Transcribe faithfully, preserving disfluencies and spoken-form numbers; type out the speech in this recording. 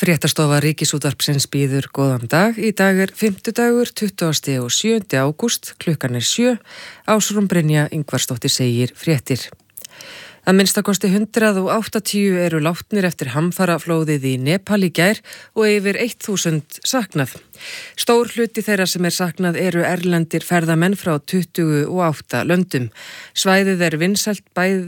Fréttastofa Ríkisútvarpsins býður góðan dag. Í dag er fimmtudagur, tuttugasti og sjöundi ágúst, klukkan er sjö. Ásrún Brynja Ingvarsdóttir segir fréttir. Að minnstakosti hundrað og áttatíu eru látnir eftir hamfaraflóðið í Nepal í gær og yfir þúsund saknað. Stór hluti þeirra sem er saknað eru erlendir ferðamenn frá tuttugu og átta löndum. Svæðið er vinsælt bæði